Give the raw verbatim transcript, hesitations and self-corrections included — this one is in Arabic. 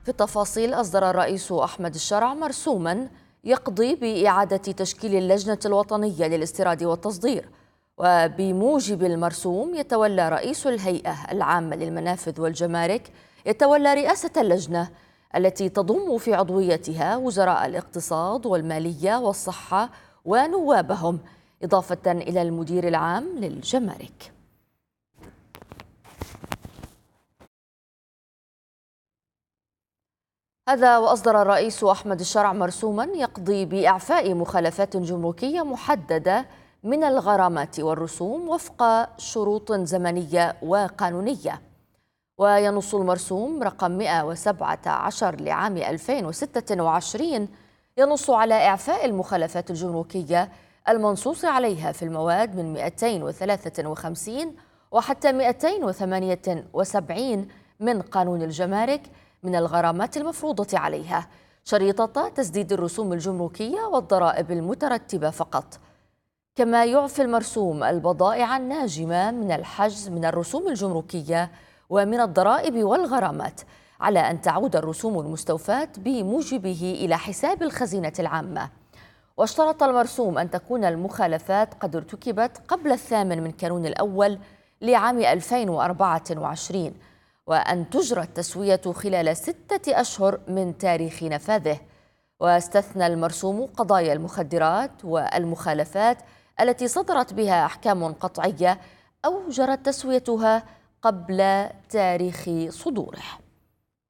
في التفاصيل، أصدر الرئيس أحمد الشرع مرسوما يقضي بإعادة تشكيل اللجنة الوطنية للاستيراد والتصدير، وبموجب المرسوم يتولى رئيس الهيئة العامة للمنافذ والجمارك يتولى رئاسة اللجنة التي تضم في عضويتها وزراء الاقتصاد والمالية والصحة ونوابهم، إضافة إلى المدير العام للجمارك. هذا وأصدر الرئيس أحمد الشرع مرسوما يقضي بإعفاء مخالفات جمركية محددة من الغرامات والرسوم وفق شروط زمنية وقانونية. وينص المرسوم رقم مئة وسبعة عشر لعام ألفين وستة وعشرين ينص على إعفاء المخالفات الجمركية المنصوص عليها في المواد من مئتين وثلاثة وخمسين وحتى مئتين وثمانية وسبعين من قانون الجمارك من الغرامات المفروضة عليها، شريطة تسديد الرسوم الجمركية والضرائب المترتبة فقط. كما يعفي المرسوم البضائع الناجمة من الحجز من الرسوم الجمركية ومن الضرائب والغرامات، على أن تعود الرسوم المستوفاة بموجبه إلى حساب الخزينة العامة. واشترط المرسوم أن تكون المخالفات قد ارتكبت قبل الثامن من كانون الأول لعام ألفين وأربعة وعشرين، وأن تجرى التسوية خلال ستة أشهر من تاريخ نفاذه. واستثنى المرسوم قضايا المخدرات والمخالفات التي صدرت بها أحكام قطعية أو جرت تسويتها قبل تاريخ صدوره.